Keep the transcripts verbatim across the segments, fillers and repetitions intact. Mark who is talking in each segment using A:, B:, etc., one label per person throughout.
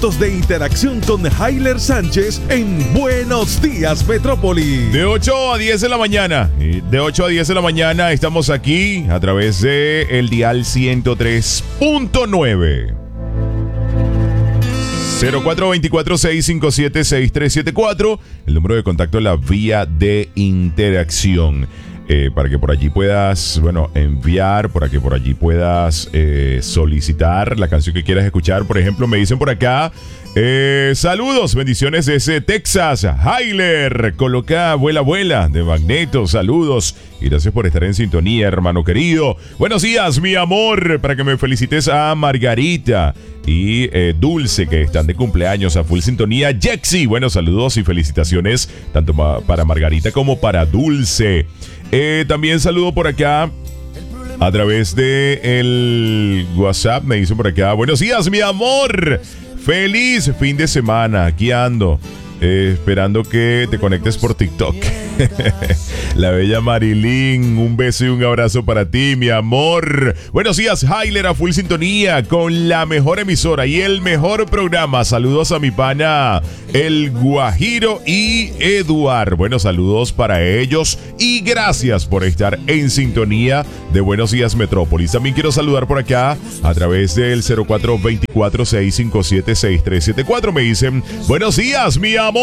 A: de interacción con Hailer Sánchez en Buenos Días Metrópoli.
B: De ocho a diez de la mañana. De ocho a diez de la mañana estamos aquí a través de el dial ciento tres punto nueve. cero cuatro dos cuatro, seis cinco siete, seis tres siete cuatro. El número de contacto, la vía de interacción. Eh, para que por allí puedas, bueno, enviar, para que por allí puedas eh, solicitar la canción que quieras escuchar. Por ejemplo, me dicen por acá, eh, saludos, bendiciones desde Texas, Hailer, coloca Vuela Vuela de Magneto, saludos y gracias por estar en sintonía, hermano querido. Buenos días, mi amor, para que me felicites a Margarita y eh, Dulce, que están de cumpleaños a full sintonía. Jexy, buenos saludos y felicitaciones tanto ma- para Margarita como para Dulce. Eh, también saludo por acá a través de el WhatsApp. Me dicen por acá, buenos días, mi amor. Feliz fin de semana. Aquí ando. Eh, esperando que te conectes por TikTok. La bella Marilyn, un beso y un abrazo para ti, mi amor. Buenos días, Hailer, a full sintonía con la mejor emisora y el mejor programa. Saludos a mi pana, el Guajiro y Eduard. Buenos saludos para ellos y gracias por estar en sintonía de Buenos Días Metrópolis. También quiero saludar por acá a través del cero cuatro dos cuatro, seis cinco siete, seis tres siete cuatro. Me dicen, buenos días, mi amor.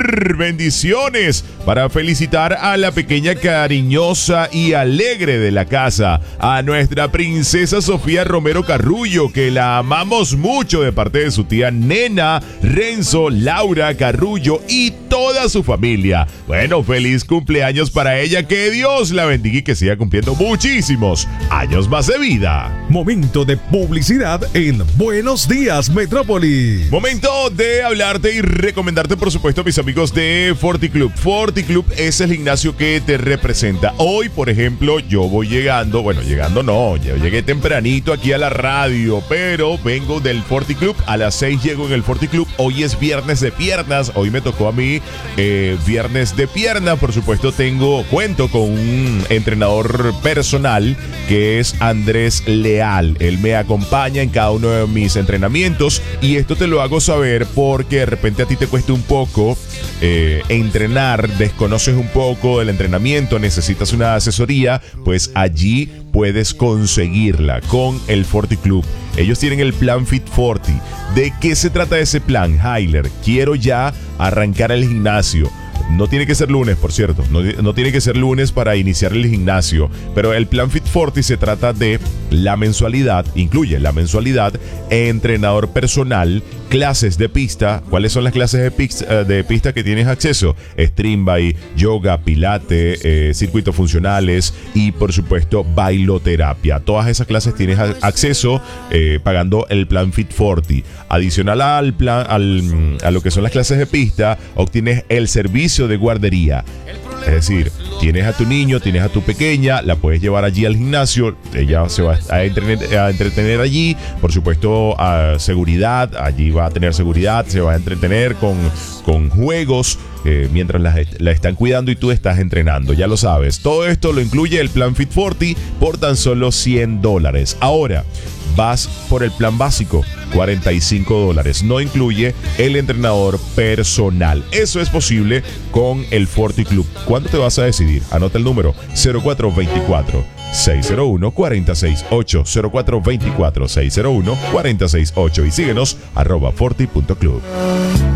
B: Bendiciones para felicitar a la pequeña cariñosa y alegre de la casa, a nuestra princesa Sofía Romero Carrullo, que la amamos mucho de parte de su tía Nena, Renzo, Laura Carrullo y toda su familia. Bueno, feliz cumpleaños para ella, que Dios la bendiga y que siga cumpliendo muchísimos años más de vida.
A: Momento de publicidad en Buenos Días Metrópoli.
B: Momento de hablarte y recomendarte, por supuesto, a mis amigos de Forti Club. Forti Club es el gimnasio que te representa. Hoy, por ejemplo, yo voy llegando, bueno, llegando no, yo llegué tempranito aquí a la radio, pero vengo del Forti Club. A las seis llego en el Forti Club. Hoy es viernes de piernas. Hoy me tocó a mí eh, viernes de pierna. Por supuesto, tengo, cuento con un entrenador personal que es Andrés Leal. Él me acompaña en cada uno de mis entrenamientos y esto te lo hago saber porque de repente a ti te cuesta un poco eh, entrenar, desconoces un poco del entrenamiento, necesitas una asesoría, pues allí puedes conseguirla con el Forti Club. Ellos tienen el plan Fit Forti. ¿De qué se trata ese plan, Hailer? Quiero ya arrancar el gimnasio. No tiene que ser lunes, por cierto. No, no tiene que ser lunes para iniciar el gimnasio. Pero el plan Fit Forti se trata de la mensualidad, incluye la mensualidad, entrenador personal, clases de pista. ¿Cuáles son las clases de pista, de pista que tienes acceso? Stream by, yoga, pilate, eh, circuitos funcionales y por supuesto bailoterapia. Todas esas clases tienes acceso eh, pagando el plan Fit Forti. Adicional al plan, al, a lo que son las clases de pista, obtienes el servicio de guardería. Es decir, tienes a tu niño, tienes a tu pequeña, la puedes llevar allí al gimnasio, ella se va a entretener, a entretener allí, por supuesto, a seguridad, allí va a tener seguridad, se va a entretener con, con juegos eh, mientras la, la están cuidando y tú estás entrenando, ya lo sabes. Todo esto lo incluye el plan Fit Forti por tan solo cien dólares. Ahora, vas por el plan básico, cuarenta y cinco dólares. No incluye el entrenador personal. Eso es posible con el Forti Club. ¿Cuándo te vas a decidir? Anota el número cero cuatro dos cuatro, seis cero uno, cuatro seis ocho, cero cuatro dos cuatro, seis cero uno, cuatro seis ocho y síguenos arroba forti punto club.